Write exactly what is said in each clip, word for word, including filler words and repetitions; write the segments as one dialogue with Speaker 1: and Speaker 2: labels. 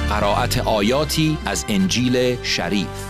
Speaker 1: قرائت آیاتی از انجیل شریف.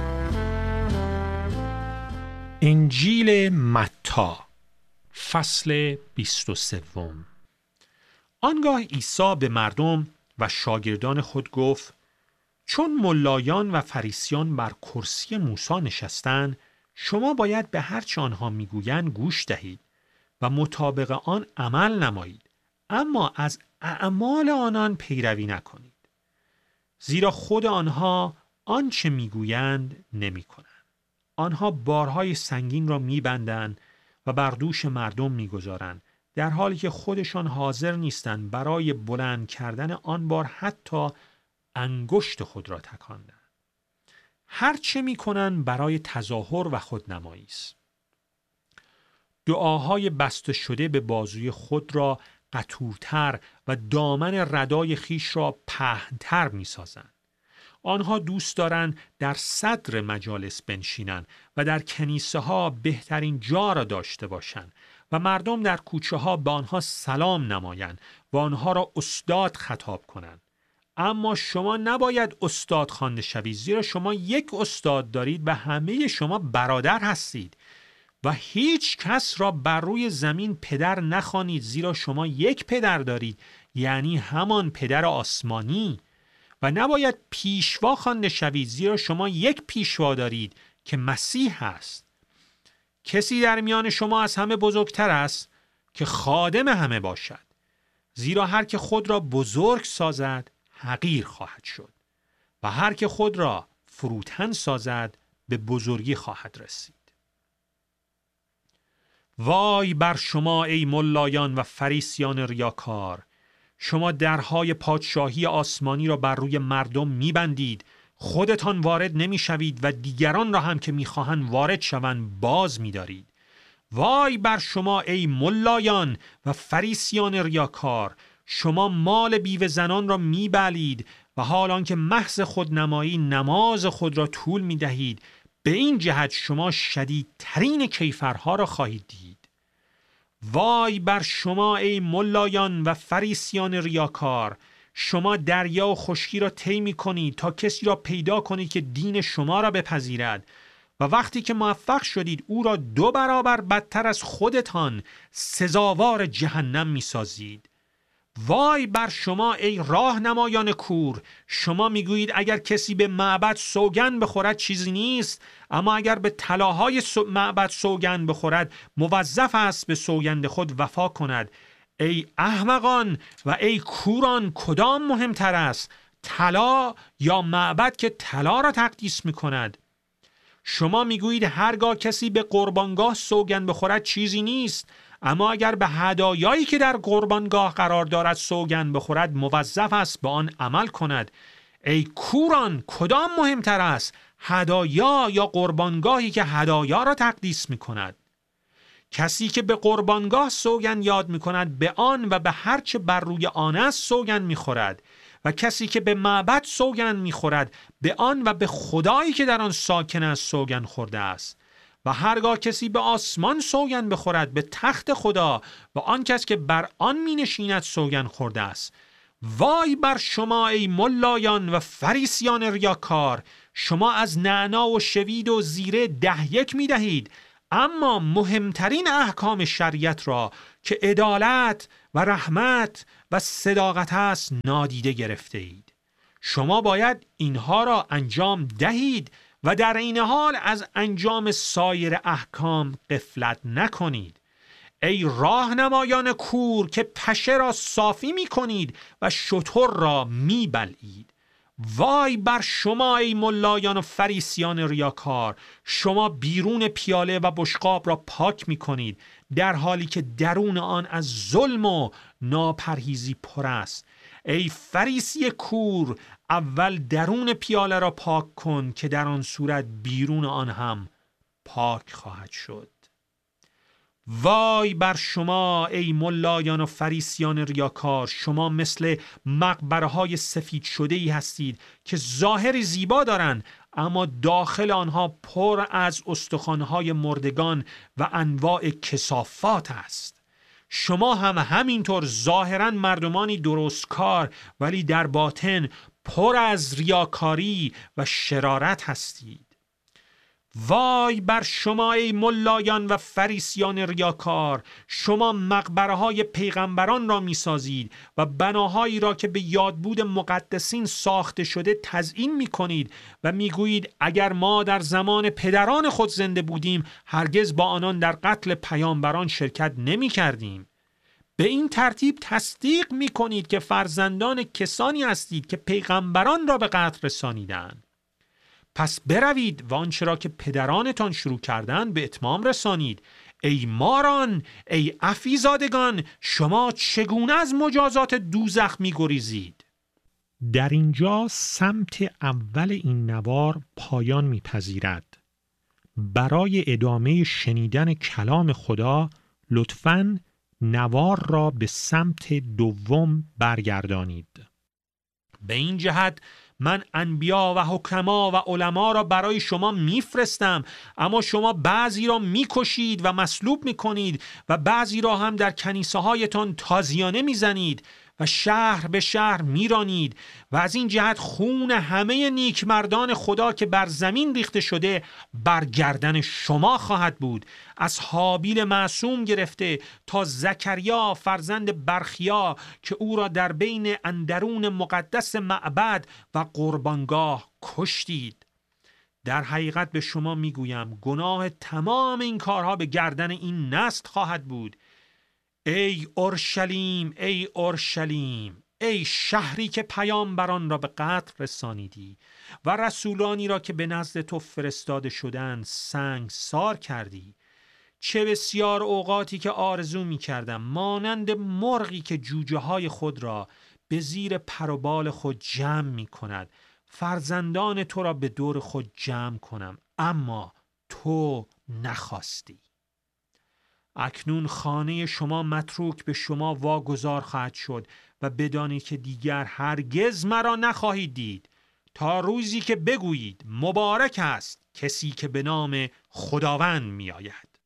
Speaker 2: انجیل متی فصل بیست و سه. آنگاه عیسی به مردم و شاگردان خود گفت: چون ملایان و فریسیان بر کرسی موسی نشستند، شما باید به هر چه آنها میگویند گوش دهید و مطابق آن عمل نمایید، اما از اعمال آنان پیروی نکنید، زیرا خود آنها آنچه میگویند نمیکنند. آنها بارهای سنگین را میبندند و بر دوش مردم میگذارند، در حالی که خودشان حاضر نیستند برای بلند کردن آن بار حتی انگشت خود را تکان دهند. هر چه میکنند برای تظاهر و خودنمایی است. دعاهای بسته شده به بازوی خود را قطورتر و دامن ردای خیش را پهن‌تر می‌سازند. آنها دوست دارند در صدر مجالس بنشینند و در کنیسه ها بهترین جا را داشته باشند و مردم در کوچه ها به آنها سلام نمایند و آنها را استاد خطاب کنند. اما شما نباید استاد خوانده شوید، زیرا شما یک استاد دارید و همه شما برادر هستید. و هیچ کس را بر روی زمین پدر نخوانید، زیرا شما یک پدر دارید، یعنی همان پدر آسمانی. و نباید پیشوا خوانده شوید، زیرا شما یک پیشوا دارید که مسیح است. کسی در میان شما از همه بزرگتر است که خادم همه باشد، زیرا هر که خود را بزرگ سازد حقیر خواهد شد و هر که خود را فروتن سازد به بزرگی خواهد رسید. وای بر شما ای ملایان و فریسیان ریاکار، شما درهای پادشاهی آسمانی را بر روی مردم می‌بندید، خودتان وارد نمی‌شوید و دیگران را هم که می‌خواهند وارد شوند باز می‌دارید. وای بر شما ای ملایان و فریسیان ریاکار، شما مال بیوه زنان را می‌بلید و حالان که محض خودنمایی نماز خود را طول می‌دهید، به این جهت شما شدیدترین کیفرها را خواهید دید. وای بر شما ای ملایان و فریسیان ریاکار، شما دریا و خشکی را طی می‌کنید تا کسی را پیدا کنید که دین شما را بپذیرد و وقتی که موفق شدید او را دو برابر بدتر از خودتان سزاوار جهنم می‌سازید. وای بر شما ای راهنمایان کور، شما میگویید اگر کسی به معبد سوگند بخورد چیزی نیست، اما اگر به طلاهای معبد سوگند بخورد موظف است به سوگند خود وفا کند. ای احمقان و ای کوران، کدام مهمتر است، طلا یا معبد که طلا را تقدیس میکند؟ شما میگویید هرگاه کسی به قربانگاه سوگند بخورد چیزی نیست، اما اگر به هدایایی که در قربانگاه قرار دارد سوگند بخورد موظف است به آن عمل کند. ای کوران، کدام مهمتر است، هدایا یا قربانگاهی که هدایا را تقدیس می کند؟ کسی که به قربانگاه سوگند یاد می کند به آن و به هر چه بر روی آن است سوگند می خورد، و کسی که به معبد سوگند می خورد به آن و به خدایی که در آن ساکن است سوگند خورده است. و هرگاه کسی به آسمان سوگند بخورد به تخت خدا و آن کس که بر آن می نشیند سوگند خورده است. وای بر شما ای ملایان و فریسیان ریاکار، شما از نعنا و شوید و زیره ده یک می دهید، اما مهمترین احکام شریعت را که عدالت و رحمت و صداقت است نادیده گرفته اید. شما باید اینها را انجام دهید و در این حال از انجام سایر احکام غفلت نکنید. ای راهنمایان کور که پشه را صافی می کنید و شتر را می بلعید. وای بر شما ای ملایان و فریسیان ریاکار، شما بیرون پیاله و بشقاب را پاک می کنید، در حالی که درون آن از ظلم و ناپرهیزی پر است. ای فریسی کور، اول درون پیاله را پاک کن که در آن صورت بیرون آن هم پاک خواهد شد. وای بر شما ای ملایان و فریسیان ریاکار، شما مثل مقبره های سفید شده ای هستید که ظاهری زیبا دارند، اما داخل آنها پر از استخوان‌های مردگان و انواع کثافات است. شما هم همینطور ظاهراً مردمانی درستکار ولی در باطن پر از ریاکاری و شرارت هستید. وای بر شما ای ملایان و فریسیان ریاکار، شما مقبره های پیغمبران را می سازید و بناهایی را که به یادبود مقدسین ساخته شده تزیین می کنید و می گویید اگر ما در زمان پدران خود زنده بودیم هرگز با آنان در قتل پیامبران شرکت نمی کردیم. به این ترتیب تصدیق می کنید که فرزندان کسانی هستید که پیغمبران را به قتل رسانیدند. پس بروید و آنچه را که پدرانتان شروع کردند به اتمام رسانید. ای ماران، ای افیزادگان، شما چگونه از مجازات دوزخ می گریزید؟ در اینجا سمت اول این نوار پایان می پذیرد. برای ادامه شنیدن کلام خدا لطفاً نوار را به سمت دوم برگردانید. به این جهت من انبیا و حکما و علما را برای شما میفرستم، اما شما بعضی را میکشید و مصلوب میکنید و بعضی را هم در کنیسه هایتان تازیانه میزنید و شهر به شهر میرانید و از این جهت خون همه نیکمردان خدا که بر زمین ریخته شده بر گردن شما خواهد بود، از هابیل معصوم گرفته تا زکریا فرزند برخیا که او را در بین اندرون مقدس معبد و قربانگاه کشتید. در حقیقت به شما میگویم گناه تمام این کارها به گردن این نسل خواهد بود. ای اورشلیم، ای اورشلیم، ای شهری که پیامبران را به قتل رسانیدی و رسولانی را که به نزد تو فرستاده شدند سنگسار کردی. چه بسیار اوقاتی که آرزو می کردم مانند مرغی که جوجه های خود را به زیر پر و بال خود جمع می کند فرزندان تو را به دور خود جمع کنم، اما تو نخواستی. اکنون خانه شما متروک به شما واگذار خواهد شد و بدانید که دیگر هرگز مرا نخواهید دید تا روزی که بگویید مبارک است کسی که به نام خداوند می آید.